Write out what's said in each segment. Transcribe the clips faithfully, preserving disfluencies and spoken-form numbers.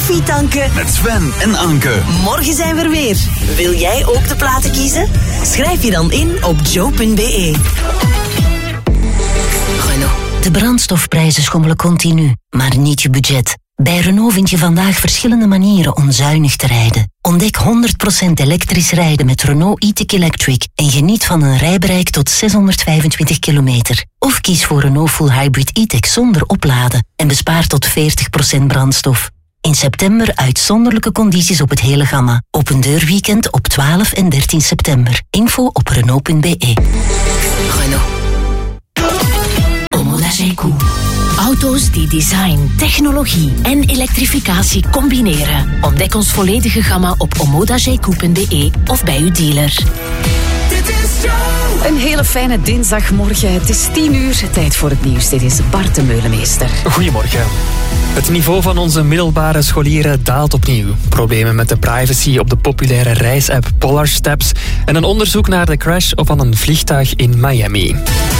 koffie tanken met Sven en Anke. Morgen zijn we er weer. Wil jij ook de platen kiezen? Schrijf je dan in op joe punt be. Renault. De brandstofprijzen schommelen continu, maar niet je budget. Bij Renault vind je vandaag verschillende manieren om zuinig te rijden. Ontdek honderd procent elektrisch rijden met Renault e-tech Electric en geniet van een rijbereik tot zeshonderdvijfentwintig kilometer. Of kies voor Renault Full Hybrid e-tech zonder opladen en bespaar tot veertig procent brandstof. In september uitzonderlijke condities op het hele gamma. Open deurweekend op twaalf en dertien september. Info op renault punt be. Renault. Omoda-Gecou. Auto's die design, technologie en elektrificatie combineren. Ontdek ons volledige gamma op omoda gecou punt be of bij uw dealer. Een hele fijne dinsdagmorgen. Het is tien uur. Tijd voor het nieuws. Dit is Bart de Meulemeester. Goedemorgen. Het niveau van onze middelbare scholieren daalt opnieuw. Problemen met de privacy op de populaire reisapp Polar Steps en een onderzoek naar de crash van een vliegtuig in Miami.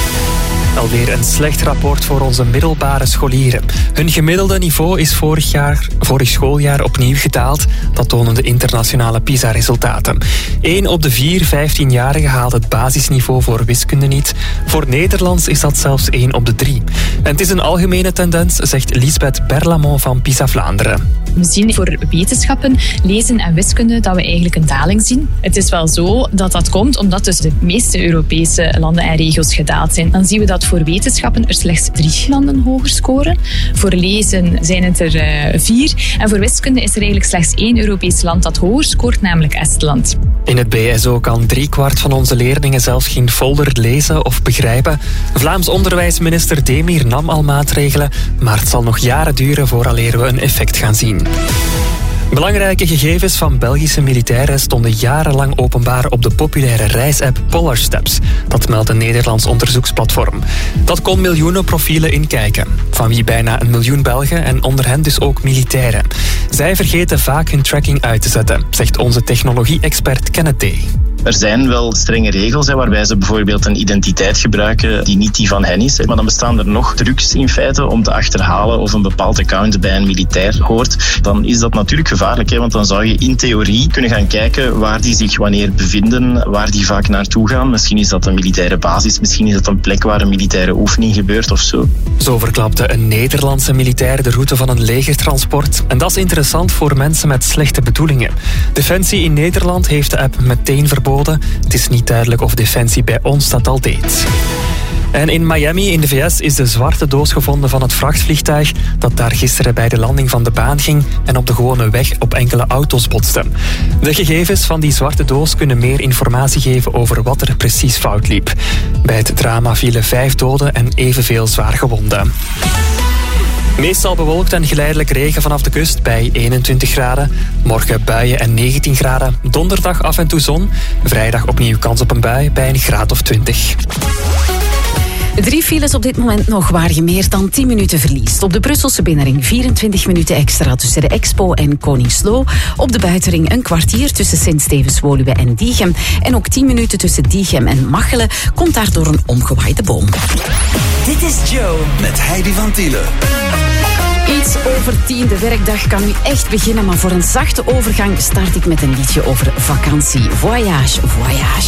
Alweer een slecht rapport voor onze middelbare scholieren. Hun gemiddelde niveau is vorig, jaar, vorig schooljaar opnieuw gedaald. Dat tonen de internationale PISA-resultaten. Eén op de vier vijftienjarigen haalt het basisniveau voor wiskunde niet. Voor Nederlands is dat zelfs één op de drie. En het is een algemene tendens, zegt Lisbeth Berlamont van PISA Vlaanderen. We zien voor wetenschappen, lezen en wiskunde dat we eigenlijk een daling zien. Het is wel zo dat dat komt omdat dus de meeste Europese landen en regio's gedaald zijn. Dan zien we dat voor wetenschappen er slechts drie landen hoger scoren. Voor lezen zijn het er uh, vier. En voor wiskunde is er eigenlijk slechts één Europees land dat hoger scoort, namelijk Estland. In het B S O kan driekwart van onze leerlingen zelfs geen folder lezen of begrijpen. Vlaams onderwijsminister Demir nam al maatregelen, maar het zal nog jaren duren vooraleer we een effect gaan zien. Belangrijke gegevens van Belgische militairen stonden jarenlang openbaar op de populaire reisapp Polar Steps. Dat meldt een Nederlands onderzoeksplatform. Dat kon miljoenen profielen inkijken. Van wie bijna een miljoen Belgen en onder hen dus ook militairen. Zij vergeten vaak hun tracking uit te zetten, zegt onze technologie-expert Kenneth Day. Er zijn wel strenge regels hè, waarbij ze bijvoorbeeld een identiteit gebruiken die niet die van hen is. Hè. Maar dan bestaan er nog trucs in feite om te achterhalen of een bepaald account bij een militair hoort. Dan is dat natuurlijk gevaarlijk, hè, want dan zou je in theorie kunnen gaan kijken waar die zich wanneer bevinden, waar die vaak naartoe gaan. Misschien is dat een militaire basis, misschien is dat een plek waar een militaire oefening gebeurt of zo. Zo verklapte een Nederlandse militair de route van een legertransport. En dat is interessant voor mensen met slechte bedoelingen. Defensie in Nederland heeft de app meteen verboden. Het is niet duidelijk of Defensie bij ons dat al deed. En in Miami in de V S is de zwarte doos gevonden van het vrachtvliegtuig dat daar gisteren bij de landing van de baan ging en op de gewone weg op enkele auto's botste. De gegevens van die zwarte doos kunnen meer informatie geven over wat er precies fout liep. Bij het drama vielen vijf doden en evenveel zwaar gewonden. Meestal bewolkt en geleidelijk regen vanaf de kust bij eenentwintig graden. Morgen buien en negentien graden. Donderdag af en toe zon. Vrijdag opnieuw kans op een bui bij een graad of twintig. Drie files op dit moment nog waar je meer dan tien minuten verliest. Op de Brusselse binnenring vierentwintig minuten extra tussen de Expo en Koningslo. Op de buitenring een kwartier tussen Sint-Stevens-Woluwe en Diegem. En ook tien minuten tussen Diegem en Machelen komt daardoor een omgewaaide boom. Dit is Joe Met Heidi van Tielen. Iets over tien. De werkdag kan nu echt beginnen, maar voor een zachte overgang start ik met een liedje over vakantie. Voyage, voyage.